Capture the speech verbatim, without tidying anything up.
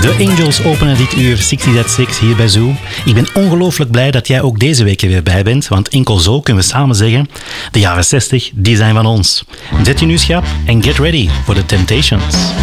De Angels openen dit uur zestig at zes hier bij Zoo. Ik ben ongelooflijk blij dat jij ook deze week er weer bij bent, want enkel zo kunnen we samen zeggen, de jaren zestig, die zijn van ons. Zet je nu schap en get ready for the Temptations.